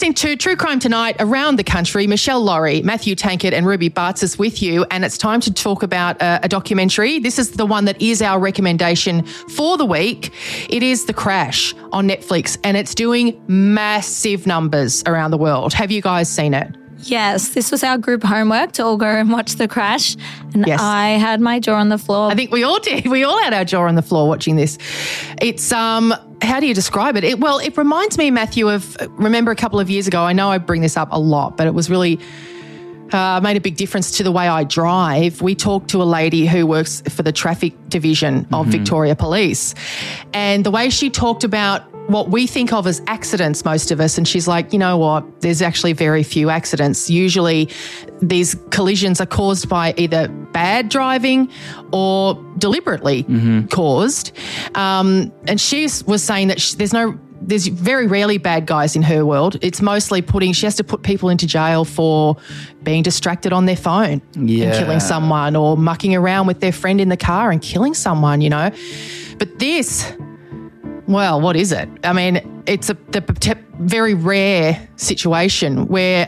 listening to True Crime Tonight around the country. Michelle Laurie, Matthew Tankett and Ruby Bartz is with you, and it's time to talk about a documentary. This is the one that is our recommendation for the week. It is The Crash on Netflix, and it's doing massive numbers around the world. Have you guys seen it? Yes, this was our group homework to all go and watch The Crash, and Yes. I had my jaw on the floor. I think we all did. We all had our jaw on the floor watching this. It's, how do you describe it? It reminds me, Matthew, of, remember a couple of years ago, I know I bring this up a lot, but it was really made a big difference to the way I drive. We talked to a lady who works for the traffic division of Victoria Police, and the way she talked about what we think of as accidents, most of us, and she's like, you know what, there's actually very few accidents. Usually these collisions are caused by either bad driving or deliberately caused. And she was saying that there's very rarely bad guys in her world. It's mostly she has to put people into jail for being distracted on their phone and killing someone, or mucking around with their friend in the car and killing someone, you know. But this, well, what is it? I mean, it's a very rare situation where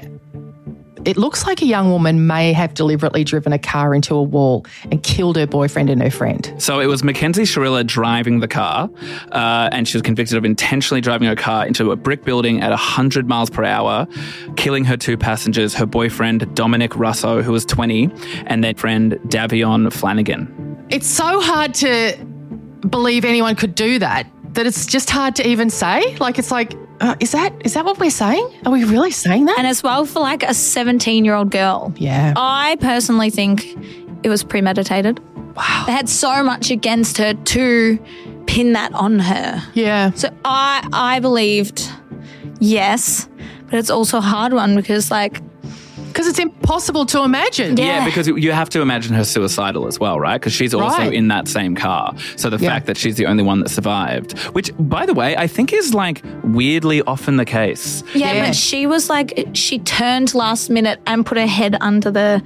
it looks like a young woman may have deliberately driven a car into a wall and killed her boyfriend and her friend. So it was Mackenzie Sharilla driving the car, and she was convicted of intentionally driving her car into a brick building at 100 miles per hour, killing her two passengers, her boyfriend, Dominic Russo, who was 20, and their friend, Davion Flanagan. It's so hard to believe anyone could do that it's just hard to even say. Like, it's like, is that what we're saying? Are we really saying that? and as well for like a 17-year-old girl. Yeah. I personally think it was premeditated. Wow. They had so much against her to pin that on her. Yeah. So I believed yes, but it's also a hard one because Because it's impossible to imagine. Yeah. Yeah, because you have to imagine her suicidal as well, right? Because she's also Right. in that same car. So the fact that she's the only one that survived, which, by the way, I think is like weirdly often the case. Yeah, but she was like, she turned last minute and put her head under the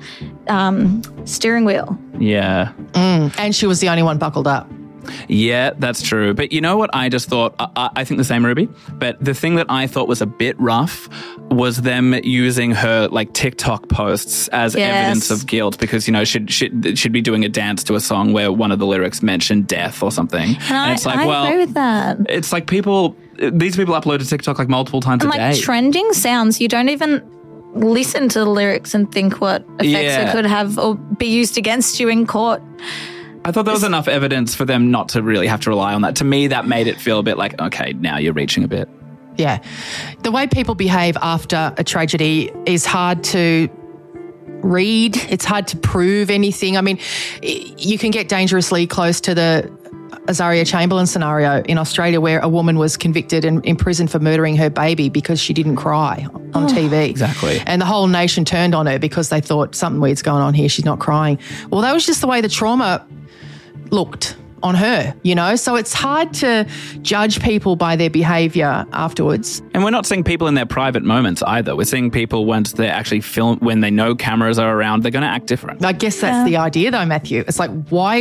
steering wheel. Yeah. And she was the only one buckled up. Yeah, that's true. But you know what I just thought? I think the same, Ruby. But the thing that I thought was a bit rough was them using her like TikTok posts as evidence of guilt because, you know, she'd be doing a dance to a song where one of the lyrics mentioned death or something. And it's like, I agree with that. It's like these people upload to TikTok like multiple times And a like day. trending sounds, you don't even listen to the lyrics and think what effects it could have or be used against you in court. I thought there was enough evidence for them not to really have to rely on that. To me, that made it feel a bit like, okay, now you're reaching a bit. Yeah. The way people behave after a tragedy is hard to read. It's hard to prove anything. I mean, you can get dangerously close to the Azaria Chamberlain scenario in Australia where a woman was convicted and imprisoned for murdering her baby because she didn't cry on TV. Exactly. And the whole nation turned on her because they thought something weird's going on here. She's not crying. Well, that was just the way the trauma looked on her, you know? So it's hard to judge people by their behaviour afterwards. And we're not seeing people in their private moments either. We're seeing people once they're actually when they know cameras are around, they're going to act different. I guess that's the idea though, Matthew. It's like, why